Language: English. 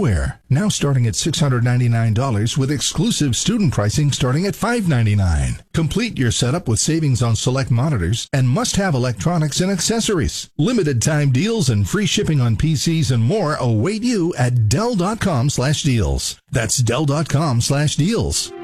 hardware, now starting at $699 with exclusive student pricing starting at $599. Complete your setup with savings on select monitors and must-have electronics and accessories. Limited time deals and free shipping on PCs and more await you at Dell.com/deals. That's Dell.com/deals.